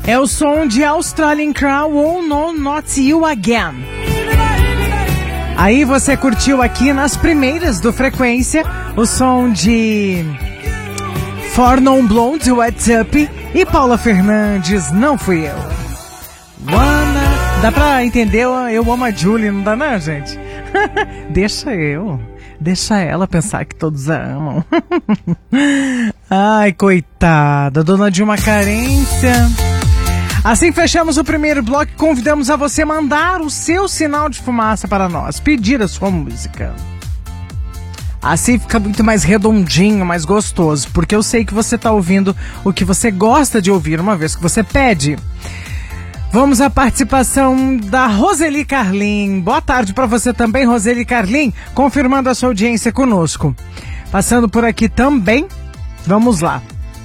É o som de Australian Crown ou No Not You Again. Aí você curtiu aqui nas primeiras do Frequência o som de For Non Blonde, What's Up, e Paula Fernandes, Não Fui Eu. Dá pra entender, eu amo a Julie, não dá não, gente? Deixa ela pensar que todos a amam. Ai, coitada, dona de uma carência. Assim fechamos o primeiro bloco e convidamos a você mandar o seu sinal de fumaça para nós, pedir a sua música. Assim fica muito mais redondinho, mais gostoso, porque eu sei que você está ouvindo o que você gosta de ouvir uma vez que você pede. Vamos à participação da Roseli Carlin. Boa tarde para você também, Roseli Carlin, confirmando a sua audiência conosco. Passando por aqui também, vamos lá.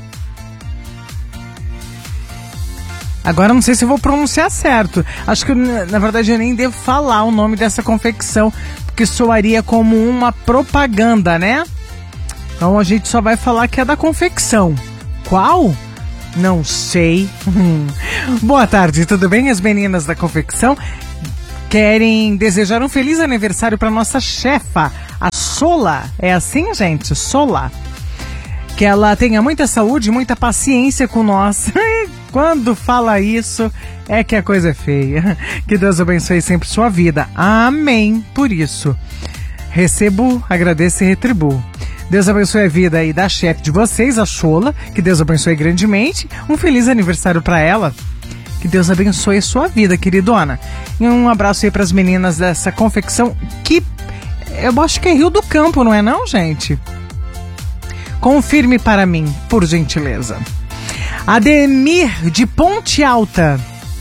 Agora não sei se eu vou pronunciar certo. Acho que, na verdade, eu nem devo falar o nome dessa confecção, porque soaria como uma propaganda, né? Então a gente só vai falar que é da confecção. Qual? Não sei. Boa tarde, tudo bem? As meninas da confecção querem desejar um feliz aniversário para nossa chefa, a Sola. É assim, gente? Sola. Que ela tenha muita saúde e muita paciência com nós. Quando fala isso, é que a coisa é feia. Que Deus abençoe sempre sua vida. Amém. Por isso, recebo, agradeço e retribuo. Deus abençoe a vida aí da chefe de vocês, a Chola. Que Deus abençoe grandemente. Um feliz aniversário para ela. Que Deus abençoe a sua vida, queridona. E um abraço aí para as meninas dessa confecção, que eu acho que é Rio do Campo, não é não, gente? Confirme para mim, por gentileza. Ademir, de Ponte Alta.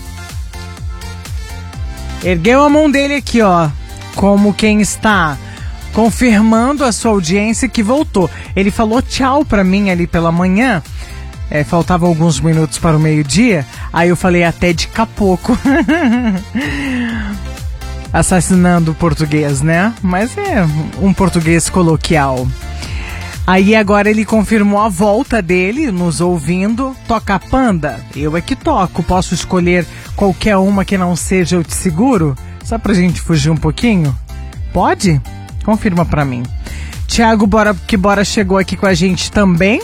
Ergueu a mão dele aqui, ó, como quem está confirmando a sua audiência que voltou. Ele falou tchau pra mim ali pela manhã. Faltavam alguns minutos para o meio-dia. Aí eu falei até de pouco. Assassinando o português, né? Mas é um português coloquial. Aí agora ele confirmou a volta dele, nos ouvindo. Toca Panda? Eu é que toco. Posso escolher qualquer uma que não seja Eu Te Seguro? Só pra gente fugir um pouquinho? Pode? Confirma pra mim. Tiago Bora chegou aqui com a gente também.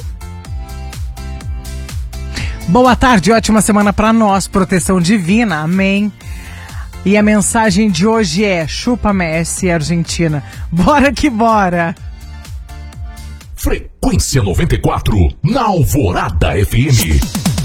Boa tarde, ótima semana pra nós. Proteção divina, amém. E a mensagem de hoje é: chupa Messi, Argentina. Bora que bora! Frequência 94, na Alvorada FM.